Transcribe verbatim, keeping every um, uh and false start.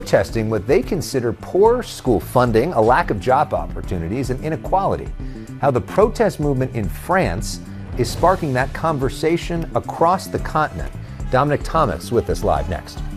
Protesting what they consider poor school funding, a lack of job opportunities, and inequality. How the protest movement in France is sparking that conversation across the continent. Dominic Thomas with us live next.